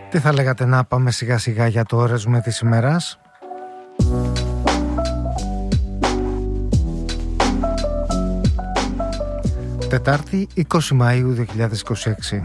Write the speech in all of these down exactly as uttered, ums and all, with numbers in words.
Τι θα λέγατε να πάμε σιγά σιγά για το όρεσμα της ημέρας? Τετάρτη είκοσι Μαΐου δύο χιλιάδες είκοσι έξι.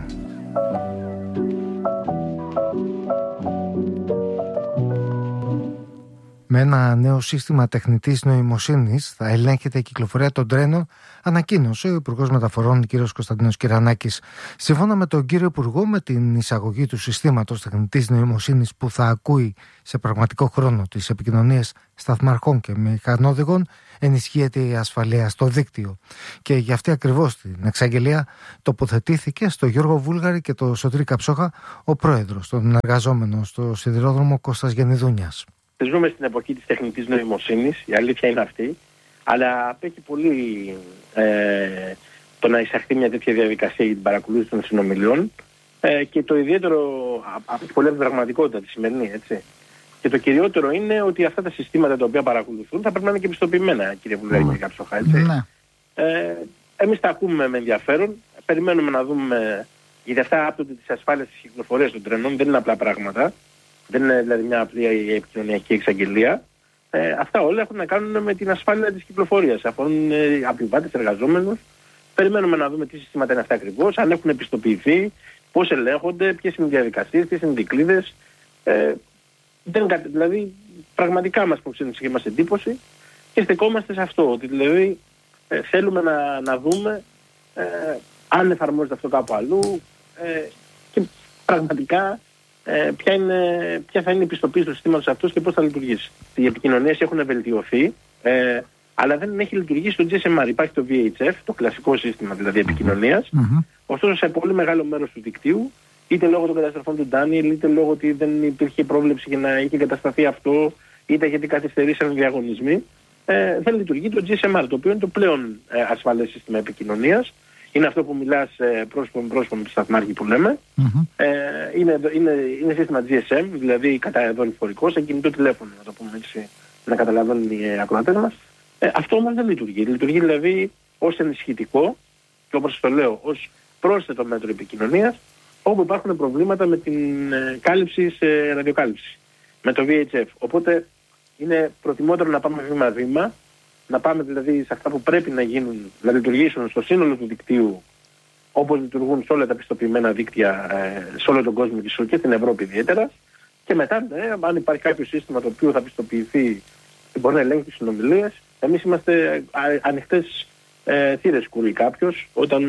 Με ένα νέο σύστημα τεχνητής νοημοσύνης θα ελέγχεται η κυκλοφορία των τρένων, ανακοίνωσε ο Υπουργός Μεταφορών κ. Κωνσταντίνος Κυρανάκης. Σύμφωνα με τον κύριο Υπουργό, με την εισαγωγή του συστήματος τεχνητής νοημοσύνης που θα ακούει σε πραγματικό χρόνο τις επικοινωνίες σταθμαρχών και μηχανόδηγων, ενισχύεται η ασφαλεία στο δίκτυο. Και γι' αυτή ακριβώς την εξαγγελία τοποθετήθηκε στο Γιώργο Βούλγαρη και το Σωτήρη Καψόχα ο πρόεδρος των εργαζόμενων στο σιδηρόδρομο Κώστας Γεννηδούνιας. Ζούμε στην εποχή της τεχνητής νοημοσύνης, η αλήθεια είναι αυτή, αλλά απέχει πολύ ε, το να εισαχθεί μια τέτοια διαδικασία για την παρακολούθηση των συνομιλιών ε, και το ιδιαίτερο, απέχει πολύ από την πραγματικότητα τη σημερινή, έτσι. Και το κυριότερο είναι ότι αυτά τα συστήματα τα οποία παρακολουθούν θα πρέπει να είναι και πιστοποιημένα, κύριε Βουλγαρή και Καψόχα, έτσι. Ναι. Ε, εμείς τα ακούμε με ενδιαφέρον, περιμένουμε να δούμε, γιατί αυτά άπτονται της ασφάλειας της κυκλοφορίας των τρενών, δεν είναι απλά πράγματα. Δεν είναι δηλαδή μια απλή επικοινωνιακή εξαγγελία. Ε, αυτά όλα έχουν να κάνουν με την ασφάλεια της κυκλοφορίας. Αφορούν ε, επιβάτες, εργαζόμενους. Περιμένουμε να δούμε τι συστήματα είναι αυτά ακριβώς, αν έχουν επιστοποιηθεί, πώς ελέγχονται, ποιες είναι οι διαδικασίες, ποιες είναι οι δικλείδες. Ε, δεν, δηλαδή, πραγματικά μας προξένησε και μας εντύπωση και στεκόμαστε σε αυτό. Ότι δηλαδή ε, θέλουμε να, να δούμε ε, αν εφαρμόζεται αυτό κάπου αλλού ε, και πραγματικά. Ε, ποια, είναι, ποια θα είναι η πιστοποίηση του συστήματος αυτού και πώς θα λειτουργήσει. Οι επικοινωνίες έχουν βελτιωθεί, ε, αλλά δεν έχει λειτουργήσει το τζι ες εμ αρ. Υπάρχει το βι έιτς εφ, το κλασικό σύστημα δηλαδή επικοινωνίας. Mm-hmm. Ωστόσο, σε πολύ μεγάλο μέρος του δικτύου, είτε λόγω των καταστροφών του Ντάνιελ, είτε λόγω ότι δεν υπήρχε πρόβλεψη για να είχε κατασταθεί αυτό, είτε γιατί καθυστερήσαν διαγωνισμοί, ε, δεν λειτουργεί το τζι ες εμ αρ, το οποίο είναι το πλέον ε, ασφαλές σύστημα επικοινωνίας. Είναι αυτό που μιλάς ε, πρόσωπο με πρόσωπο με το σταθμάρχη που λέμε. Mm-hmm. Ε, είναι, είναι, είναι σύστημα τζι ες εμ, δηλαδή κατά δορυφορικό, σε κινητό τηλέφωνο, να το πούμε έτσι, να καταλαβαίνουν οι ακροατές μας. Ε, αυτό όμως δεν λειτουργεί. Λειτουργεί δηλαδή ως ενισχυτικό και όπως το λέω, ως πρόσθετο μέτρο επικοινωνίας, όπου υπάρχουν προβλήματα με την ε, κάλυψη σε ραδιοκάλυψη, με το βι έιτς εφ. Οπότε είναι προτιμότερο να πάμε βήμα-βήμα, να πάμε δηλαδή σε αυτά που πρέπει να γίνουν, να λειτουργήσουν στο σύνολο του δικτύου, όπως λειτουργούν σε όλα τα πιστοποιημένα δίκτυα, ε, σε όλο τον κόσμο και στην Ευρώπη ιδιαίτερα. Και μετά, ε, αν υπάρχει κάποιο σύστημα το οποίο θα πιστοποιηθεί και μπορεί να ελέγχει τις συνομιλίες, εμείς είμαστε ανοιχτές ε, θύρες κουρεί κάποιος όταν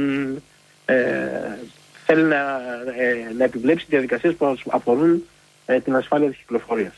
ε, θέλει να, ε, να επιβλέψει διαδικασίες που αφορούν ε, την ασφάλεια της κυκλοφορίας.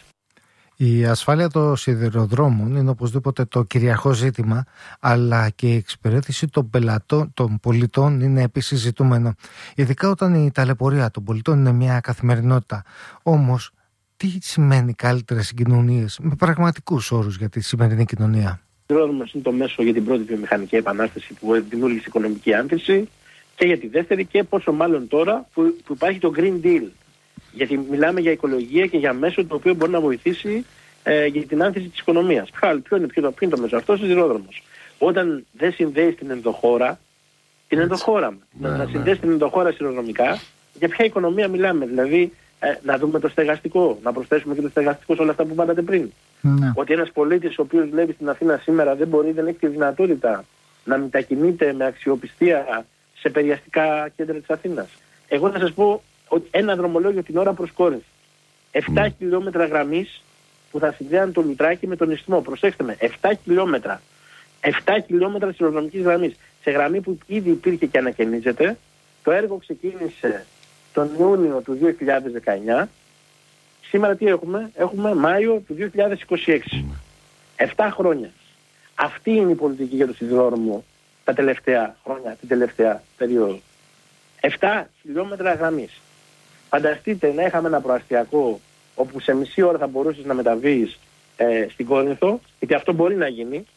Η ασφάλεια των σιδηροδρόμων είναι οπωσδήποτε το κυριαρχό ζήτημα, αλλά και η εξυπηρέτηση των πελατών, των πολιτών είναι επίσης ζητούμενο. Ειδικά όταν η ταλαιπωρία των πολιτών είναι μια καθημερινότητα. Όμως, τι σημαίνει καλύτερες συγκοινωνίες με πραγματικούς όρους για τη σημερινή κοινωνία? Ο σιδηρόδρομος είναι το μέσο για την πρώτη βιομηχανική επανάσταση που δημιούργησε οικονομική άνθηση και για τη δεύτερη, και πόσο μάλλον τώρα που, που υπάρχει το Green Deal. Γιατί μιλάμε για οικολογία και για μέσο το οποίο μπορεί να βοηθήσει ε, για την άνθηση της οικονομίας. Ποιο, ποιο, είναι, ποιο, ποιο είναι το μέσο? Αυτό ο σιδηρόδρομος. Όταν δεν συνδέει την ενδοχώρα, την ενδοχώρα, ναι, να, να συνδέσει την ενδοχώρα σιδηροδρομικά, για ποια οικονομία μιλάμε? Δηλαδή, ε, να δούμε το στεγαστικό, να προσθέσουμε και το στεγαστικό σε όλα αυτά που είπατε πριν. Ναι. Ότι ένας πολίτης ο οποίος δουλεύει στην Αθήνα σήμερα δεν μπορεί, δεν έχει τη δυνατότητα να μετακινείται με αξιοπιστία σε περιαστικά κέντρα της Αθήνας. Εγώ θα σας πω ότι ένα δρομολόγιο την ώρα προς Κόρινθο. επτά mm. χιλιόμετρα γραμμής που θα συνδέαν το Λουτράκι με τον Ισθμό. Προσέξτε με, επτά χιλιόμετρα. επτά χιλιόμετρα σιδηροδρομικής γραμμής. Σε γραμμή που ήδη υπήρχε και ανακαινίζεται. Το έργο ξεκίνησε τον Ιούνιο του δύο χιλιάδες δεκαεννιά. Σήμερα τι έχουμε? Έχουμε Μάιο του δύο χιλιάδες είκοσι έξι. Mm. επτά χρόνια. Αυτή είναι η πολιτική για το σιδηρόδρομο τα τελευταία χρόνια, την τελευταία περίοδο. επτά χιλιόμετρα γραμμής. Φανταστείτε να είχαμε ένα προαστιακό όπου σε μισή ώρα θα μπορούσες να μεταβείς ε, στην Κόρινθο, γιατί αυτό μπορεί να γίνει.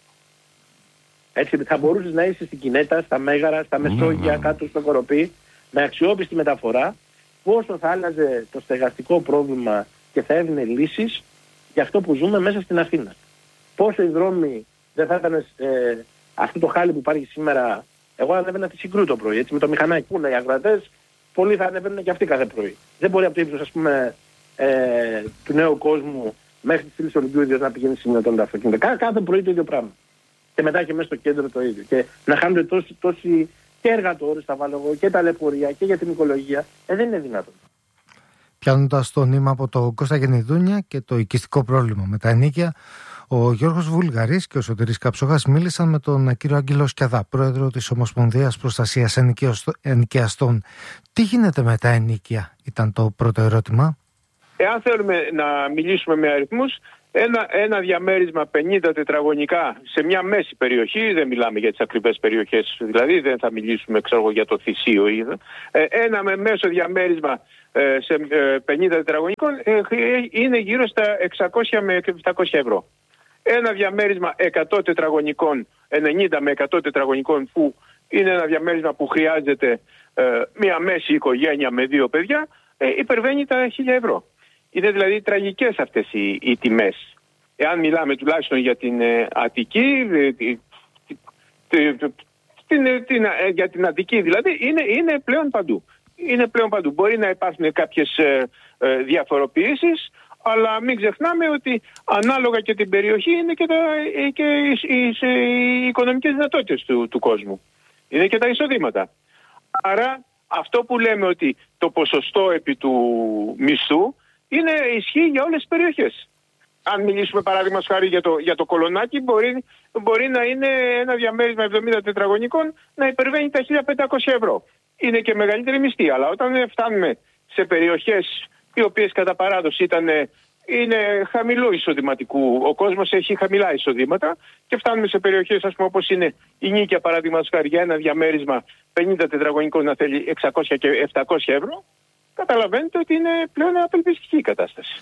Έτσι, θα μπορούσες να είσαι στην Κινέτα, στα Μέγαρα, στα Μεσόγεια, mm-hmm. κάτω στο Κοροπή, με αξιόπιστη μεταφορά. Πόσο θα άλλαζε το στεγαστικό πρόβλημα και θα έδινε λύσεις για αυτό που ζούμε μέσα στην Αθήνα. Πόσο οι δρόμοι δεν θα ήταν ε, αυτό το χάλι που υπάρχει σήμερα. Εγώ ανέβαινα τη Συγκρού το πρωί, έτσι, με το μηχανάκι. Πού είναι οι αγρατές, πολλοί θα ανεβαίνουν και αυτοί κάθε πρωί. Δεν μπορεί από το ύψος, ας πούμε, ε, του νέου κόσμου μέχρι τη στήλη Ολυμπίου Ιδιός να πηγαίνει σημειωτών τα αυτοκίνητα. Κάθε, κάθε πρωί το ίδιο πράγμα. Και μετά και μέσα στο κέντρο το ίδιο. Και να χάνονται τόσοι, τόσοι και εργατόρες, θα βάλω εγώ, και τα λεωφορεία και για την οικολογία. Ε, δεν είναι δυνατόν. Πιάνοντας το νήμα από το Κώστα Γενιδούνια και το οικιστικό πρόβλημα με τα ενοίκια, ο Γιώργος Βουλγαρής και ο Σωτήρης Καψόγας μίλησαν με τον κύριο Άγγελο Σκιαδά, πρόεδρο της Ομοσπονδίας Προστασίας Ενοικιαστών. Τι γίνεται με τα ενοίκια, ήταν το πρώτο ερώτημα. Εάν θέλουμε να μιλήσουμε με αριθμούς, ένα, ένα διαμέρισμα πενήντα τετραγωνικά σε μια μέση περιοχή, δεν μιλάμε για τις ακριβές περιοχές, δηλαδή δεν θα μιλήσουμε ξέρω, για το Θησίο, ε, ένα με μέσο διαμέρισμα ε, σε ε, πενήντα τετραγωνικών ε, είναι γύρω στα εξακόσια με επτακόσια ευρώ. Ένα διαμέρισμα εκατό τετραγωνικών, ενενήντα με εκατό τετραγωνικών, που είναι ένα διαμέρισμα που χρειάζεται ε, μια μέση οικογένεια με δύο παιδιά, ε, υπερβαίνει τα χίλια ευρώ. Είναι δηλαδή τραγικές αυτές οι, οι τιμές. Εάν μιλάμε τουλάχιστον για την ε, Αττική, ε, την, την, την, ε, για την Αττική δηλαδή, είναι, είναι πλέον παντού. Είναι πλέον παντού. Μπορεί να υπάρχουν κάποιες ε, ε, διαφοροποιήσεις, αλλά μην ξεχνάμε ότι ανάλογα και την περιοχή είναι και, τα, και οι, οι, οι οικονομικές δυνατότητες του, του κόσμου. Είναι και τα εισοδήματα. Άρα αυτό που λέμε ότι το ποσοστό επί του μισθού είναι ισχύει για όλες τις περιοχές. Αν μιλήσουμε παράδειγμα χάρη για το, για το Κολονάκι, μπορεί, μπορεί να είναι ένα διαμέρισμα εβδομήντα τετραγωνικών να υπερβαίνει τα χίλια πεντακόσια ευρώ. Είναι και μεγαλύτερη μισθή, αλλά όταν φτάνουμε σε περιοχές οι οποίες κατά παράδοση ήταν, είναι χαμηλού εισοδηματικού, ο κόσμος έχει χαμηλά εισοδήματα και φτάνουμε σε περιοχές ας πούμε, όπως είναι η Νίκαια παραδείγματος χάρη για ένα διαμέρισμα πενήντα τετραγωνικών να θέλει εξακόσια και επτακόσια ευρώ, καταλαβαίνετε ότι είναι πλέον απελπιστική η κατάσταση.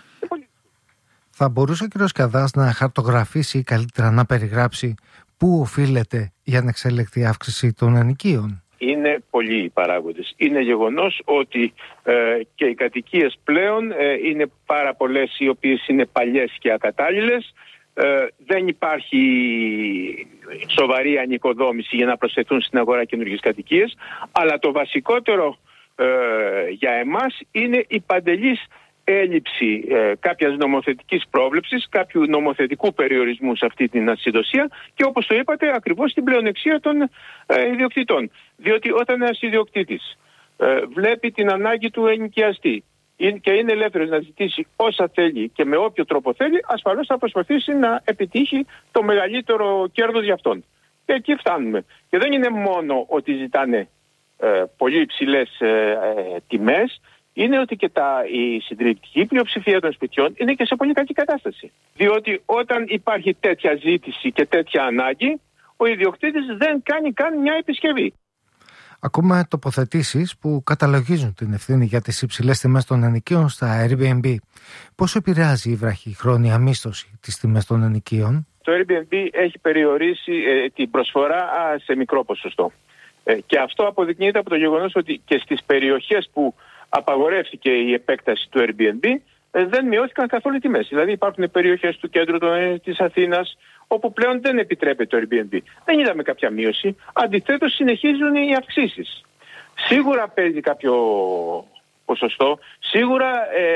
Θα μπορούσε ο κ. Σκιαδάς να χαρτογραφήσει ή καλύτερα να περιγράψει πού οφείλεται η ανεξέλεκτη αύξηση των ενοικίων? Είναι πολλοί οι παράγοντες. Είναι γεγονός ότι ε, και οι κατοικίες πλέον ε, είναι πάρα πολλές οι οποίες είναι παλιές και ακατάλληλες. Ε, δεν υπάρχει σοβαρή ανοικοδόμηση για να προσθεθούν στην αγορά καινούργιες κατοικίες. Αλλά το βασικότερο ε, για εμάς είναι η παντελής έλλειψη ε, κάποιας νομοθετικής πρόβλεψης, κάποιου νομοθετικού περιορισμού σε αυτή την ασυδοσία και όπως το είπατε ακριβώς την πλεονεξία των ε, ιδιοκτητών. Διότι όταν ένας ιδιοκτήτης ε, βλέπει την ανάγκη του ενοικιαστή και είναι ελεύθερος να ζητήσει όσα θέλει και με όποιο τρόπο θέλει, ασφαλώς θα προσπαθήσει να επιτύχει το μεγαλύτερο κέρδος για αυτόν. Και εκεί φτάνουμε. Και δεν είναι μόνο ότι ζητάνε ε, πολύ υψηλές ε, ε, τιμές, είναι ότι και τα, η συντριπτική πλειοψηφία των σπιτιών είναι και σε πολύ κακή κατάσταση. Διότι όταν υπάρχει τέτοια ζήτηση και τέτοια ανάγκη, ο ιδιοκτήτης δεν κάνει καν μια επισκευή. Ακούμε τοποθετήσεις που καταλογίζουν την ευθύνη για τις υψηλές τιμές των ενοικίων στα Airbnb. Πόσο επηρεάζει η βραχυχρόνια μίσθωση τις τιμές των ενοικίων? Το Airbnb έχει περιορίσει ε, την προσφορά α, σε μικρό ποσοστό. Ε, και αυτό αποδεικνύεται από το γεγονός ότι και στις περιοχές που απαγορεύτηκε η επέκταση του Airbnb, δεν μειώθηκαν καθόλου οι τιμές. Δηλαδή υπάρχουν περιοχές του κέντρου της Αθήνας όπου πλέον δεν επιτρέπεται το Airbnb. Δεν είδαμε κάποια μείωση. Αντιθέτως συνεχίζουν οι αυξήσεις. Σίγουρα παίζει κάποιο ποσοστό. Σίγουρα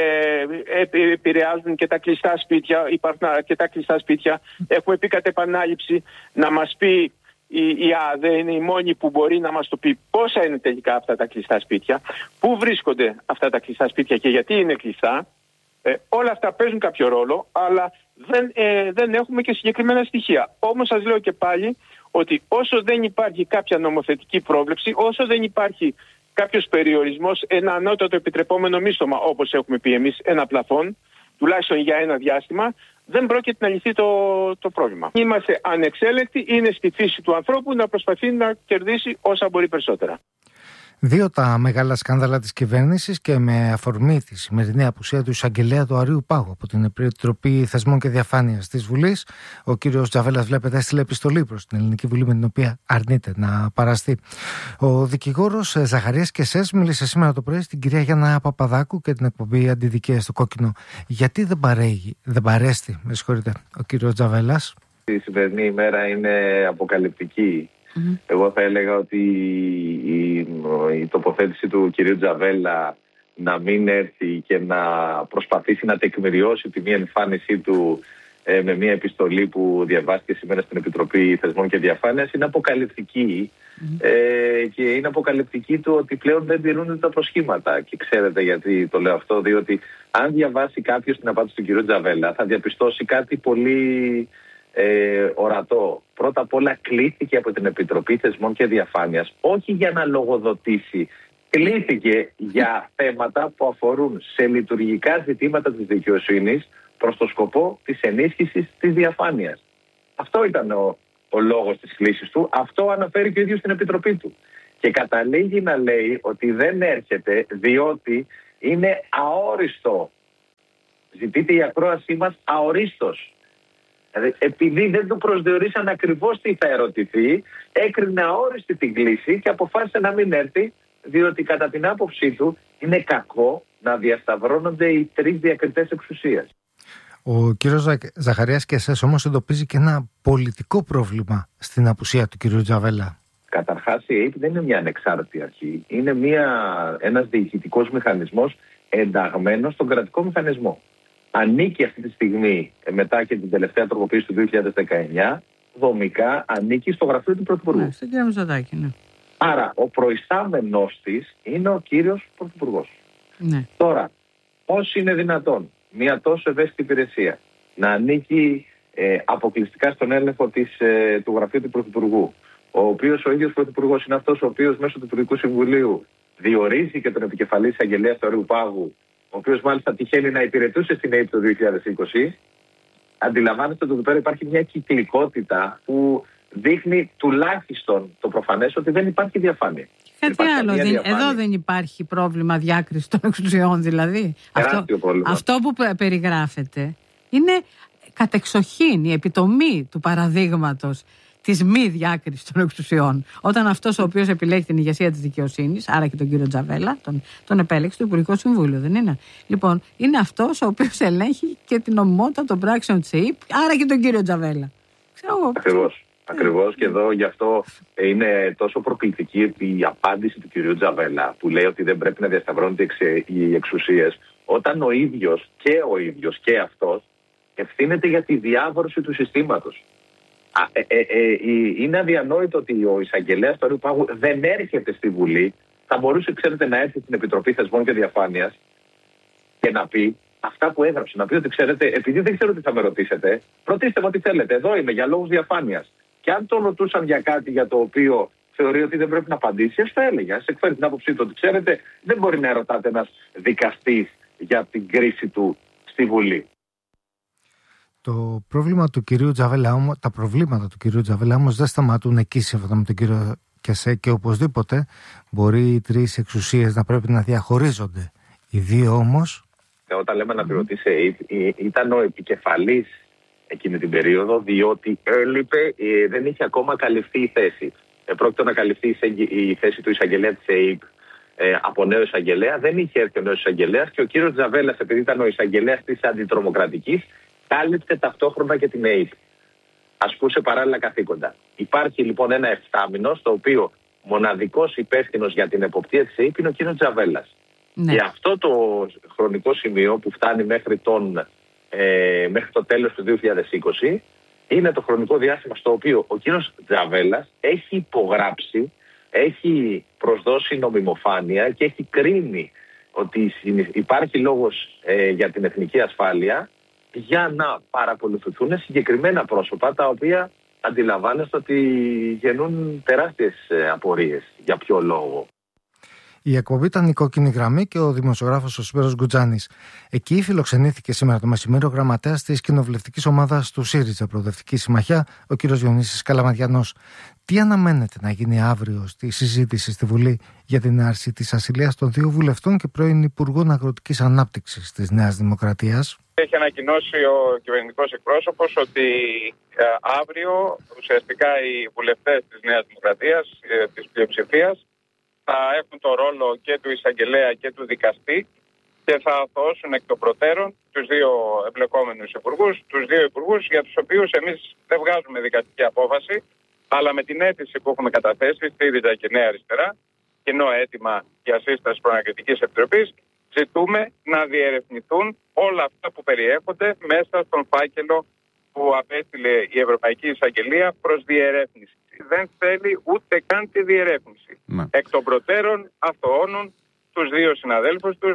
ε, επηρεάζουν και τα κλειστά σπίτια. Υπάρχουν αρκετά κλειστά σπίτια. Έχουμε πει κατ' επανάληψη να μας πει η, η ΑΔΕ είναι η μόνη που μπορεί να μας το πει πόσα είναι τελικά αυτά τα κλειστά σπίτια, πού βρίσκονται αυτά τα κλειστά σπίτια και γιατί είναι κλειστά. Ε, όλα αυτά παίζουν κάποιο ρόλο, αλλά δεν, ε, δεν έχουμε και συγκεκριμένα στοιχεία. Όμως σας λέω και πάλι ότι όσο δεν υπάρχει κάποια νομοθετική πρόβλεψη, όσο δεν υπάρχει κάποιος περιορισμός, ένα ανώτατο επιτρεπόμενο μίσθωμα, όπως έχουμε πει εμείς, ένα πλαφόν, τουλάχιστον για ένα διάστημα, δεν πρόκειται να λυθεί το, το πρόβλημα. Είμαστε ανεξέλεκτοι, είναι στη φύση του ανθρώπου να προσπαθεί να κερδίσει όσα μπορεί περισσότερα. Δύο τα μεγάλα σκάνδαλα της κυβέρνησης και με αφορμή τη σημερινή απουσία του εισαγγελέα του Αρείου Πάγου από την Επιτροπή Θεσμών και Διαφάνειας της Βουλής. Ο κύριος Τζαβέλας, βλέπετε, έστειλε επιστολή προς την Ελληνική Βουλή με την οποία αρνείται να παραστεί. Ο δικηγόρος Ζαχαρίας Κεσές μίλησε σήμερα το πρωί στην κυρία Γιάννα Παπαδάκου και την εκπομπή Αντιδικαίες στο Κόκκινο. Γιατί δεν παρέγει, δεν παρέστη, με συγχωρείτε, ο κύριος Τζαβέλας? Η σημερινή ημέρα είναι αποκαλυπτική Mm-hmm. Εγώ θα έλεγα ότι η, η τοποθέτηση του κυρίου Τζαβέλα να μην έρθει και να προσπαθήσει να τεκμηριώσει τη μία εμφάνισή του ε, με μία επιστολή που διαβάστηκε σήμερα στην Επιτροπή Θεσμών και Διαφάνειας είναι αποκαλυπτική. Mm-hmm. Ε, και είναι αποκαλυπτική του ότι πλέον δεν τηρούνται τα προσχήματα. Και ξέρετε γιατί το λέω αυτό, διότι αν διαβάσει κάποιος την απάντηση του κυρίου Τζαβέλα θα διαπιστώσει κάτι πολύ ε, ορατό. Πρώτα απ' όλα κλήθηκε από την Επιτροπή Θεσμών και Διαφάνειας όχι για να λογοδοτήσει, κλήθηκε για θέματα που αφορούν σε λειτουργικά ζητήματα της δικαιοσύνης προς το σκοπό της ενίσχυσης της διαφάνειας. Αυτό ήταν ο, ο λόγος της κλήσης του, αυτό αναφέρει και ο ίδιος στην Επιτροπή του. Και καταλήγει να λέει ότι δεν έρχεται διότι είναι αόριστο. Ζητείται η ακρόασή μας αορίστος. Δηλαδή, επειδή δεν του προσδιορίσαν ακριβώς τι θα ερωτηθεί, έκρινε αόριστη την κλήση και αποφάσισε να μην έρθει, διότι κατά την άποψή του είναι κακό να διασταυρώνονται οι τρεις διακριτές εξουσίας. Ο κύριος Ζαχαρίας και εσάς όμως εντοπίζει και ένα πολιτικό πρόβλημα στην απουσία του κύριου Τζαβέλα. Καταρχάς η ΑΕΠ δεν είναι μια ανεξάρτητη αρχή. Είναι μια, ένας διοικητικός μηχανισμός ενταγμένος στον κρατικό μηχανισμό. Ανήκει αυτή τη στιγμή, μετά και την τελευταία τροποποίηση του δύο χιλιάδες δεκαεννιά, δομικά ανήκει στο γραφείο του Πρωθυπουργού. Ναι, στον κύριο Μητσοτάκη, ναι. Άρα ο προϊστάμενός της είναι ο κύριος Πρωθυπουργός. Ναι. Τώρα, πώς είναι δυνατόν μια τόσο ευαίσθητη υπηρεσία να ανήκει ε, αποκλειστικά στον έλεγχο της, ε, του γραφείου του Πρωθυπουργού, ο οποίος ο ίδιος Πρωθυπουργός είναι αυτός ο οποίος μέσω του Υπουργικού Συμβουλίου διορίζει και τον επικεφαλής εισαγγελέα του Αριού Πάγου, ο οποίος μάλιστα τυχαίνει να υπηρετούσε στην ΑΕΠ το δύο χιλιάδες είκοσι, αντιλαμβάνεστε ότι εδώ πέρα υπάρχει μια κυκλικότητα που δείχνει τουλάχιστον το προφανές ότι δεν υπάρχει διαφάνεια. Κάτι άλλο. Δεν, εδώ δεν υπάρχει πρόβλημα διάκρισης των εξουσιών, δηλαδή. Αυτό, αυτό που περιγράφεται είναι κατεξοχήν η επιτομή του παραδείγματος της μη διάκρισης των εξουσιών. Όταν αυτός ο οποίος επιλέγει την ηγεσία της δικαιοσύνης, άρα και τον κύριο Τζαβέλα, τον, τον επέλεξε το Υπουργικό Συμβούλιο, δεν είναι? Λοιπόν, είναι αυτός ο οποίος ελέγχει και την νομιμότητα των πράξεων της ΑΕΠ, άρα και τον κύριο Τζαβέλα. Ακριβώς. Ακριβώς, και εδώ γι' αυτό είναι τόσο προκλητική η απάντηση του κυρίου Τζαβέλα, που λέει ότι δεν πρέπει να διασταυρώνονται οι εξουσίες, όταν ο ίδιος και ο ίδιος και αυτός ευθύνεται για τη διάβρωση του συστήματος. Α, ε, ε, ε, είναι αδιανόητο ότι ο εισαγγελέας του Αριού Πάγου δεν έρχεται στη Βουλή. Θα μπορούσε, ξέρετε, να έρθει στην Επιτροπή Θεσμών και Διαφάνειας και να πει αυτά που έγραψε. Να πει ότι, ξέρετε, επειδή δεν ξέρω τι θα με ρωτήσετε, ρωτήστε με ό,τι θέλετε. Εδώ είμαι για λόγους διαφάνειας. Και αν τον ρωτούσαν για κάτι για το οποίο θεωρεί ότι δεν πρέπει να απαντήσει, ας το έλεγε. Ας εκφέρει την άποψή του ότι, ξέρετε, δεν μπορεί να ρωτάτε ένας δικαστής για την κρίση του στη Βουλή. Το πρόβλημα του κυρίου Τζαβέλα, όμως, τα προβλήματα του κυρίου Τζαβέλα όμως δεν σταματούν εκεί, σύμφωνα με τον κύριο Κεσέ, και οπωσδήποτε μπορεί οι τρεις εξουσίες να πρέπει να διαχωρίζονται. Οι δύο όμως. Όταν λέμε να πυροτήσει, ήταν ο επικεφαλής εκείνη την περίοδο, διότι έλειπε, δεν είχε ακόμα καλυφθεί η θέση. Πρόκειται να καλυφθεί η θέση του εισαγγελέα της ΑΕΠ από νέο εισαγγελέα. Δεν είχε έρθει ο νέος εισαγγελέας και ο κύριος Τζαβέλας, επειδή ήταν ο εισαγγελέας της αντιτρομοκρατικής, κάλυπτε ταυτόχρονα και την ΑΕΠ. Ασκούσε παράλληλα καθήκοντα. Υπάρχει λοιπόν ένα εφτάμινο, στο οποίο μοναδικός υπεύθυνος για την εποπτεία της ΑΕΠ είναι ο κύριος Τζαβέλας. Ναι. Και αυτό το χρονικό σημείο που φτάνει μέχρι, τον, ε, μέχρι το τέλος του δύο χιλιάδες είκοσι είναι το χρονικό διάστημα στο οποίο ο κύριος Τζαβέλας έχει υπογράψει, έχει προσδώσει νομιμοφάνεια και έχει κρίνει ότι υπάρχει λόγος ε, για την εθνική ασφάλεια για να παρακολουθηθούν συγκεκριμένα πρόσωπα τα οποία αντιλαμβάνεστε ότι γεννούν τεράστιες απορίες. Για ποιο λόγο? Η εκπομπή ήταν η Κόκκινη Γραμμή και ο δημοσιογράφος ο Σπύρος Γκουτζάνης. Εκεί φιλοξενήθηκε σήμερα το μεσημέρι ο γραμματέας της κοινοβουλευτικής ομάδας του ΣΥΡΙΖΑ Προοδευτική Συμμαχία, ο κ. Διονύσης Καλαμαδιανός. Τι αναμένεται να γίνει αύριο στη συζήτηση στη Βουλή για την άρση της ασυλίας των δύο βουλευτών και πρώην Υπουργών Αγροτικής Ανάπτυξης της Νέας Δημοκρατίας? Έχει ανακοινώσει ο κυβερνητικός εκπρόσωπος ότι ε, αύριο ουσιαστικά οι βουλευτές της Νέας Δημοκρατίας, ε, της πλειοψηφίας, θα έχουν το ρόλο και του εισαγγελέα και του δικαστή και θα αθωώσουν εκ των προτέρων τους δύο εμπλεκόμενους υπουργούς, τους δύο υπουργούς για τους οποίους εμείς δεν βγάζουμε δικαστική απόφαση, Αλλά με την αίτηση που έχουμε καταθέσει, ΣΥΡΙΖΑ και Νέα Αριστερά, κοινό αίτημα για σύσταση προανακριτικής επιτροπής, ζητούμε να διερευνηθούν όλα αυτά που περιέχονται μέσα στον φάκελο που απέστειλε η Ευρωπαϊκή Εισαγγελία προς διερεύνηση. Δεν θέλει ούτε καν τη διερεύνηση. Να. Εκ των προτέρων αθωώνουν τους δύο συναδέλφους τους.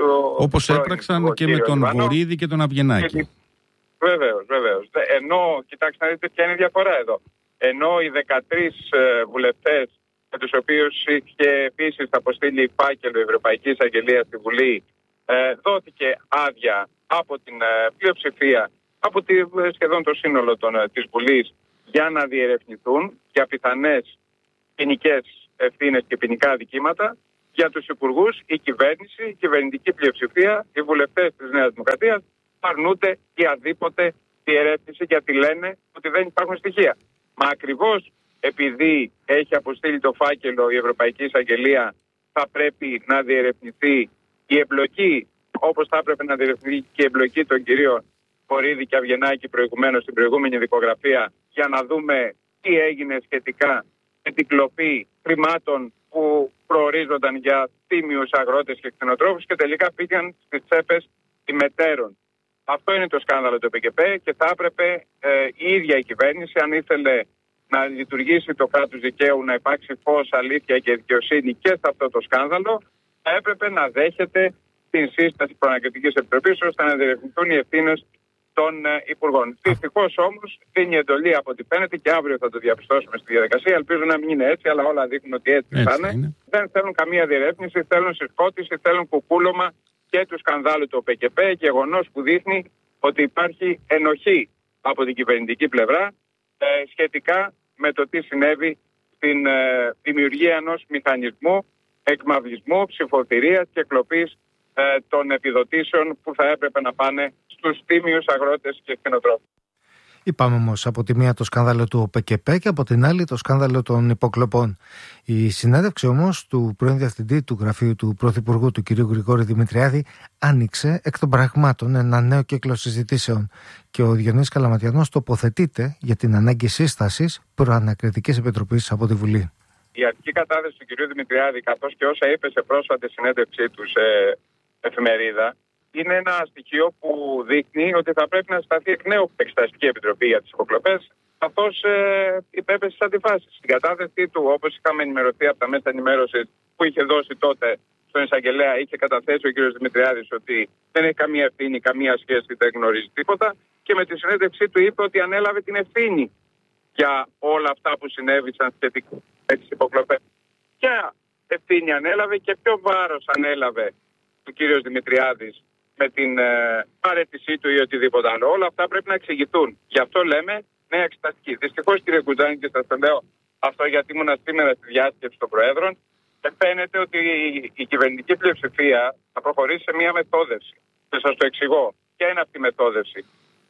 Όπως έπραξαν και με τον Ιβάνο, Βορίδη και τον Αβγενάκη. Βεβαίως, βεβαίως. Ενώ, κοιτάξτε να δείτε ποια είναι η διαφορά εδώ. Ενώ οι δεκατρείς βουλευτές με τους οποίους είχε επίσης αποστείλει φάκελο η Ευρωπαϊκή Εισαγγελία στη Βουλή, ε, δόθηκε άδεια από την ε, πλειοψηφία, από τη, σχεδόν το σύνολο των, ε, της Βουλής, για να διερευνηθούν για πιθανές ποινικές ευθύνες και ποινικά αδικήματα. Για τους υπουργούς, η κυβέρνηση, η κυβερνητική πλειοψηφία, οι βουλευτές της Νέας Δημοκρατίας αρνούνται η αδίποτε διερεύνηση, γιατί λένε ότι δεν υπάρχουν στοιχεία. Μα ακριβώς επειδή έχει αποστείλει το φάκελο η Ευρωπαϊκή Εισαγγελία, θα πρέπει να διερευνηθεί η εμπλοκή, όπως θα έπρεπε να διερευνηθεί και η εμπλοκή των κυρίων Βορίδη και Αβγενάκη προηγουμένως στην προηγούμενη δικογραφία, για να δούμε τι έγινε σχετικά με την κλοπή χρημάτων που προορίζονταν για τίμιους αγρότες και κτηνοτρόφους και τελικά πήγαν στις τσέπες ημετέρων. Αυτό είναι το σκάνδαλο του ΠΚΠ και θα έπρεπε ε, η ίδια η κυβέρνηση, αν ήθελε να λειτουργήσει το κράτος δικαίου, να υπάρξει φως, αλήθεια και δικαιοσύνη και σε αυτό το σκάνδαλο, θα έπρεπε να δέχεται την σύσταση προανακριτικής επιτροπής ώστε να διερευνηθούν οι ευθύνες των ε, υπουργών. Δυστυχώς όμως δίνει εντολή από ό,τι φαίνεται και αύριο θα το διαπιστώσουμε στη διαδικασία. Ελπίζω να μην είναι έτσι, αλλά όλα δείχνουν ότι έτσι, έτσι θα είναι. είναι. Δεν θέλουν καμία διερεύνηση, θέλουν συσκότηση, θέλουν κουκούλωμα και του σκανδάλου του ΠΚΠ, γεγονός που δείχνει ότι υπάρχει ενοχή από την κυβερνητική πλευρά ε, σχετικά με το τι συνέβη στην ε, δημιουργία ενός μηχανισμού εκμαυλισμού, ψηφοθυρίας και κλοπής ε, των επιδοτήσεων που θα έπρεπε να πάνε στους τίμιους αγρότες και κτηνοτρόφους. Είπαμε όμως από τη μία το σκάνδαλο του ΠΚΠ και από την άλλη το σκάνδαλο των υποκλοπών. Η συνέντευξη όμως του πρώην διευθυντή του γραφείου του Πρωθυπουργού, του κ. Γρηγόρη Δημητριάδη, άνοιξε εκ των πραγμάτων ένα νέο κύκλο συζητήσεων και ο Διονύσης Καλαματιανός τοποθετείται για την ανάγκη σύστασης προανακριτικής επιτροπής από τη Βουλή. Η αρχική κατάθεση του κ. Δημητριάδη, καθώς και όσα είπε σε πρόσφατη συνέντευξή του σε εφημερίδα, είναι ένα στοιχείο που δείχνει ότι θα πρέπει να σταθεί εκ νέου εξεταστική επιτροπή για τις υποκλοπές, καθώς ε, υπέπεσε στις αντιφάσεις. Στην κατάθεσή του, όπως είχαμε ενημερωθεί από τα μέσα ενημέρωσης που είχε δώσει τότε στον εισαγγελέα, είχε καταθέσει ο κ. Δημητριάδης ότι δεν έχει καμία ευθύνη, καμία σχέση, δεν γνωρίζει τίποτα. Και με τη συνέντευξή του είπε ότι ανέλαβε την ευθύνη για όλα αυτά που συνέβησαν σχετικά με τις υποκλοπές. Ποια ευθύνη ανέλαβε και ποιο βάρος ανέλαβε ο κ. Δημητριάδης με την ε, παρέτησή του ή οτιδήποτε άλλο. Όλα αυτά πρέπει να εξηγηθούν. Γι' αυτό λέμε νέα εξεταστική. Δυστυχώς, κύριε Κουτζάνη, και σας το λέω αυτό γιατί ήμουν σήμερα στη διάσκεψη των Προέδρων, και φαίνεται ότι η, η κυβερνητική πλειοψηφία θα προχωρήσει σε μια μεθόδευση. Και σας το εξηγώ. Ποια είναι αυτή η μεθόδευση?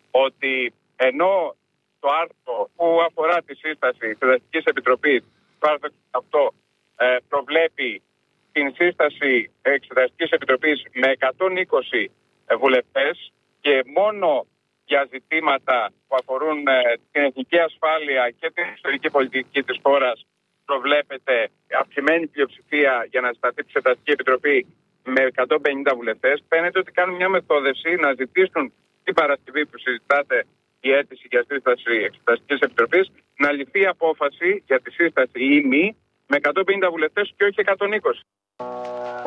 Ότι ενώ το άρθρο που αφορά τη σύσταση της Εξεταστικής Επιτροπής, το άρθρο αυτό ε, προβλέπει την σύσταση Εξεταστικής Επιτροπής με εκατόν είκοσι βουλευτές και μόνο για ζητήματα που αφορούν την εθνική ασφάλεια και την ιστορική πολιτική της χώρας προβλέπεται αυξημένη πλειοψηφία για να συσταθεί η Εξεταστική Επιτροπή με εκατόν πενήντα βουλευτές. Φαίνεται ότι κάνουν μια μεθόδευση να ζητήσουν την Παρασκευή που συζητάτε η αίτηση για σύσταση Εξεταστικής Επιτροπής να ληφθεί απόφαση για τη σύσταση ή μη με εκατόν πενήντα βουλευτές και όχι εκατόν είκοσι.